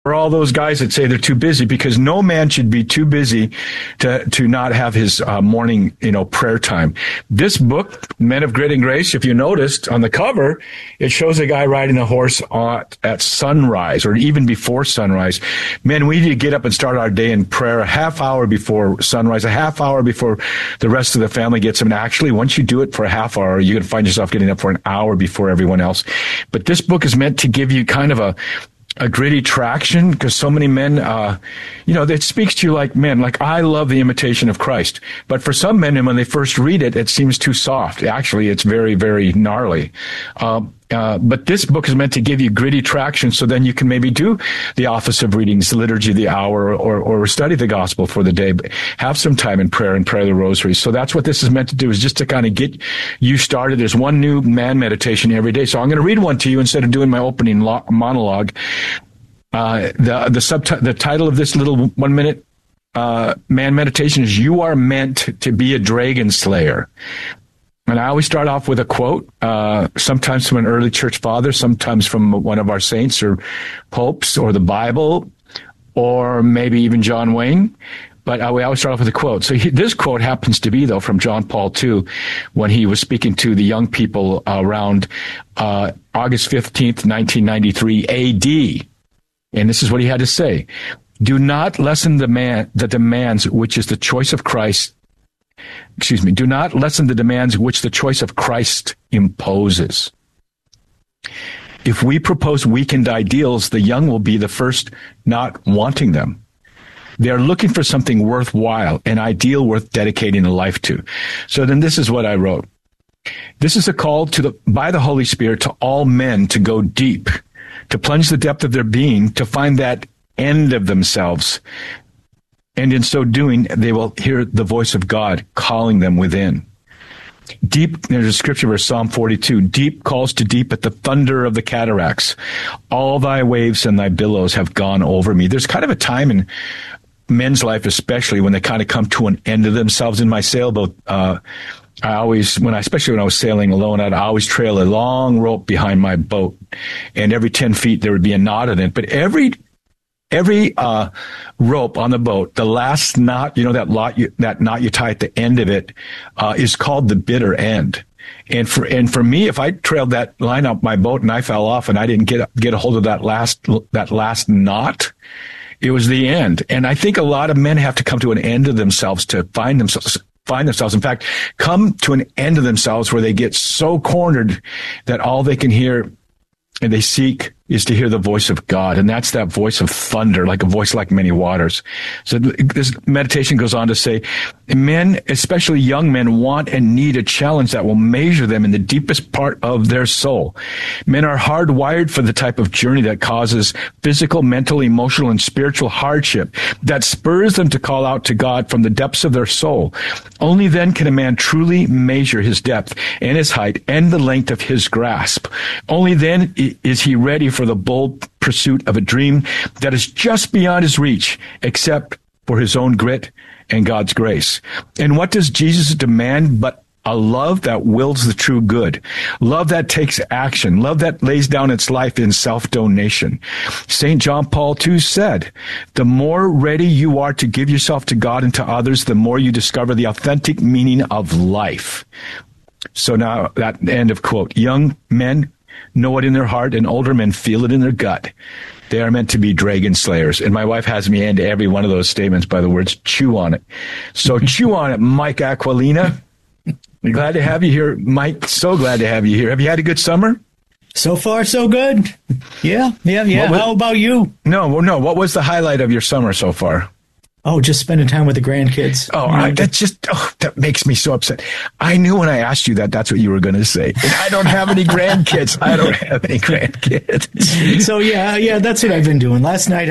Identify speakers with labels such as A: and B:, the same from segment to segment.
A: for all those guys that say they're too busy, because no man should be too busy to not have his morning, prayer time. This book, Men of Grit and Grace, if you noticed on the cover, it shows a guy riding a horse at sunrise or even before sunrise. Men, we need to get up and start our day in prayer a half hour before sunrise, a half hour before the rest of the family gets up. And actually, once you do it for a half hour, you can find yourself getting up for an hour before everyone else. But this book is meant to give you kind of a gritty traction, because so many men, it speaks to you like men. Like, I love The Imitation of Christ. But for some men, when they first read it, it seems too soft. Actually, it's very, very gnarly. But this book is meant to give you gritty traction, so then you can maybe do the office of readings, the liturgy of the hour, or study the gospel for the day. But have some time in prayer and pray the rosary. So that's what this is meant to do, is just to kind of get you started. There's one new man meditation every day. So I'm going to read one to you instead of doing my opening monologue. The title of this little 1 minute man meditation is "You Are Meant to Be a Dragon Slayer." And I always start off with a quote, sometimes from an early church father, sometimes from one of our saints or popes or the Bible, or maybe even John Wayne. But we always start off with a quote. So this quote happens to be, though, from John Paul II, when he was speaking to the young people around August 15th, 1993 AD. And this is what he had to say. Do not lessen the demands which is the choice of Christ. Do not lessen the demands which the choice of Christ imposes. If we propose weakened ideals, the young will be the first not wanting them. They are looking for something worthwhile, an ideal worth dedicating a life to. So then this is what I wrote. This is a call by the Holy Spirit to all men to go deep, to plunge the depth of their being, to find that end of themselves. And in so doing, they will hear the voice of God calling them within. Deep, there's a scripture verse, Psalm 42, deep calls to deep at the thunder of the cataracts. All thy waves and thy billows have gone over me. There's kind of a time in men's life, especially when they kind of come to an end of themselves. In my sailboat, especially when I was sailing alone, I'd always trail a long rope behind my boat. And every 10 feet, there would be a knot in it. But every rope on the boat, the last knot, that knot you tie at the end of it, is called the bitter end. And for me, if I trailed that line up my boat and I fell off and I didn't get a hold of that last knot, it was the end. And I think a lot of men have to come to an end of themselves to find themselves. In fact, come to an end of themselves where they get so cornered that all they can hear and they seek is to hear the voice of God. And that's that voice of thunder, like a voice like many waters. So this meditation goes on to say, men, especially young men, want and need a challenge that will measure them in the deepest part of their soul. Men are hardwired for the type of journey that causes physical, mental, emotional, and spiritual hardship that spurs them to call out to God from the depths of their soul. Only then can a man truly measure his depth and his height and the length of his grasp. Only then is he ready for the bold pursuit of a dream that is just beyond his reach, except for his own grit and God's grace. And what does Jesus demand but a love that wills the true good, love that takes action, love that lays down its life in self-donation? St. John Paul II said, the more ready you are to give yourself to God and to others, the more you discover the authentic meaning of life. So now that end of quote. Young men know it in their heart, and older men feel it in their gut. They are meant to be dragon slayers. And my wife has me end every one of those statements by the words, chew on it. So chew on it, Mike Aquilina. We're glad to have you here, Mike. So glad to have you here. Have you had a good summer?
B: So far, so good. Yeah. How about you?
A: No. What was the highlight of your summer so far?
B: Oh, just spending time with the grandkids.
A: That makes me so upset. I knew when I asked you that's what you were going to say. And I don't have any grandkids.
B: So yeah, that's what I've been doing. Last night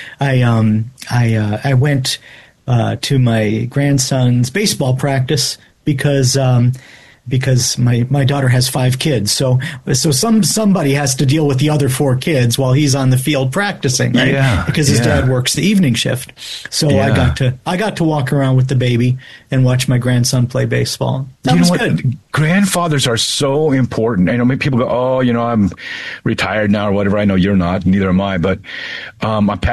B: I went to my grandson's baseball practice because my daughter has 5 kids. So somebody has to deal with the other 4 kids while he's on the field practicing, right? Yeah, because his dad works the evening shift. So I got to walk around with the baby and watch my grandson play baseball. That was good.
A: Grandfathers are so important. I know many people go, I'm retired now or whatever. I know you're not, neither am I, but I'm